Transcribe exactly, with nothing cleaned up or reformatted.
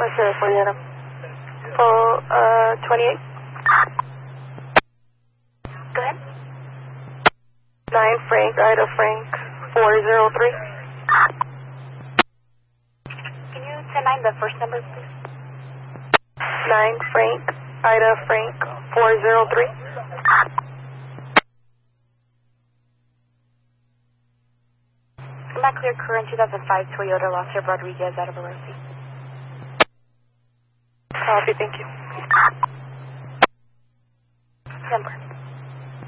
sure for you, Adam. Full, uh, twenty-eight. Go ahead. nine Frank, Ida Frank, four zero three. Can you ten nine the first number, please? nine Frank, Ida Frank, four zero three. I'm not clear current two thousand five Toyota Lancer Rodriguez out of Valencia. Copy, thank you. Number.